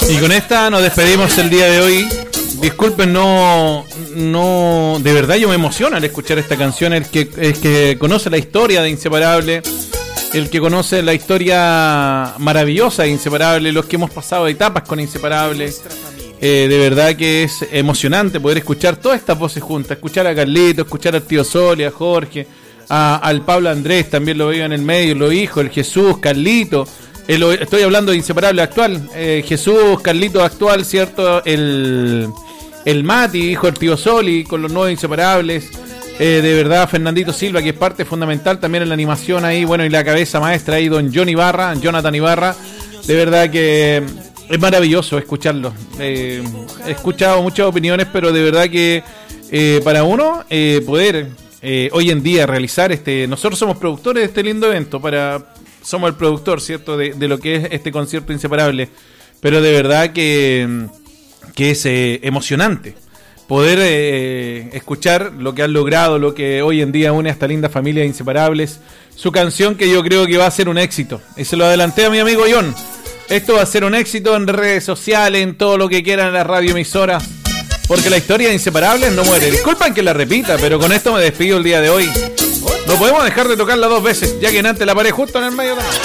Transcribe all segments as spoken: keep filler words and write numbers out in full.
Y con esta nos despedimos el día de hoy. Disculpen, no, no, de verdad yo me emociono al escuchar esta canción. El que, el que conoce la historia de Inseparable, el que conoce la historia maravillosa de Inseparable, los que hemos pasado etapas con Inseparable, eh, de verdad que es emocionante poder escuchar todas estas voces juntas, escuchar a Carlito, escuchar al tío Soli, a Jorge, a, al Pablo Andrés, también lo veo en el medio, los hijos, el Jesús, Carlito. El, estoy hablando de Inseparable actual, eh, Jesús, Carlito actual, ¿cierto? El, el Mati, hijo del tío Soli, con los nuevos Inseparables. Eh, de verdad, Fernandito Silva, que es parte fundamental también en la animación ahí, bueno, y la cabeza maestra ahí, don John Ibarra, Jonathan Ibarra. De verdad que es maravilloso escucharlo. Eh, he escuchado muchas opiniones, pero de verdad que eh, para uno eh, poder eh, hoy en día realizar este... Nosotros somos productores de este lindo evento, para... somos el productor, ¿cierto?, de, de lo que es este concierto Inseparable, pero de verdad que, que es eh, emocionante poder eh, escuchar lo que han logrado, lo que hoy en día une a esta linda familia de Inseparables, su canción que yo creo que va a ser un éxito, y se lo adelanté a mi amigo John, esto va a ser un éxito en redes sociales, en todo lo que quieran, en la radioemisora, porque la historia de Inseparables no muere. Disculpen que la repita, pero con esto me despido el día de hoy. No podemos dejar de tocarla dos veces, ya que en antes la paré justo en el medio de la...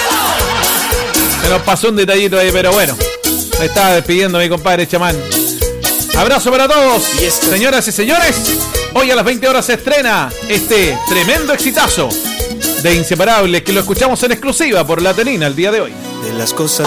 Se nos pasó un detallito ahí, pero bueno, me estaba despidiendo mi compadre Chamán. Abrazo para todos, señoras y señores. Hoy a las veinte horas se estrena este tremendo exitazo de Inseparables, que lo escuchamos en exclusiva por La Tenina el día de hoy. De las cosas